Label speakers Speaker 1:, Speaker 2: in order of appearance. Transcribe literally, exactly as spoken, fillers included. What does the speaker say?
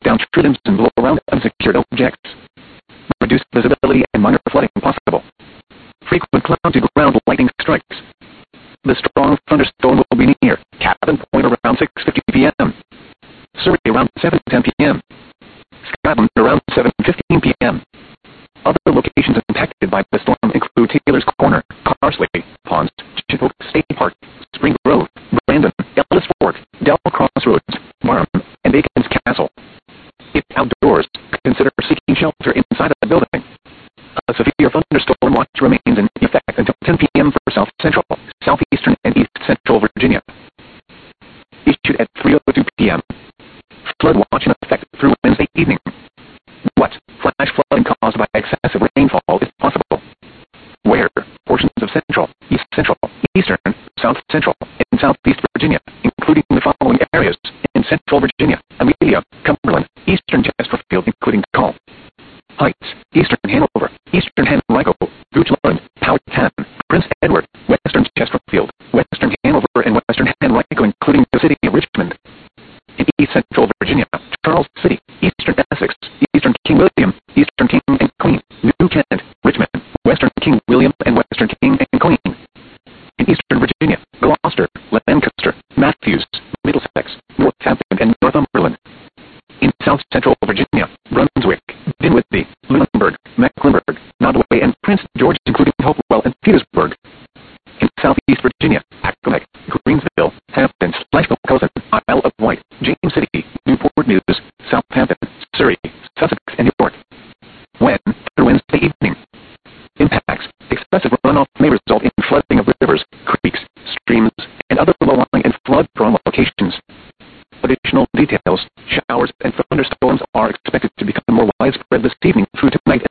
Speaker 1: down tree limbs and blow around unsecured objects. Reduced visibility and minor flooding possible. Frequent cloud-to-ground lightning strikes. The strong thunderstorm will be near Cabin Point around six fifty p m Surrey around seven ten p m Scotland around seven fifteen p m Other locations impacted by the storm include Taylor's Corner, Carsley, Ponds, Chippewa State Park, Spring Grove, Brandon, Ellis Fork, Dell Crossroads, Marham, and Bacon's Castle. If outdoors, consider seeking shelter inside the building. A severe thunderstorm watch remains in effect until ten p m for South Central, Southeastern, and East Central Virginia. Issued at three oh two p m Flood watch in effect through Wednesday evening. What? Flash flooding caused by excessive rainfall is possible. Where? Portions of Central, East Central, Eastern, South Central, and Southeast Virginia, including the following areas: in Central Virginia, Amelia, Cumberland, Eastern Chesterfield, including Call Heights, Eastern Hanover, Eastern Henrico, Goochland, Powhatan, Prince Edward, Western Chesterfield, Western Hanover, and Western Henrico, including the city of Richmond. In East Central Virginia, Charles City, Eastern Essex, Eastern King William, Eastern King and Queen, New Kent, Richmond, Western King William, and Western King and Queen. In Eastern Virginia, Gloucester, Lancaster, Matthews, Middlesex, Northampton, and Northumberland. In South Central Virginia, Brunswick, Dinwiddie, Lunenburg, Mecklenburg, Nottoway, and Prince George, including Hopewell and Petersburg. In Southeast Virginia, Accomack, Greensville, Hampton, Slashville, Cousin, Isle of Wight, James City, Newport News, Southampton, Surrey, Sussex, and York. When? Through Wednesday evening. Impacts. Excessive runoff may result in flooding of rivers, creeks, streams, and other low-lying and flood-prone locations. Additional details, showers, and thunderstorms are expected to become more widespread this evening through tonight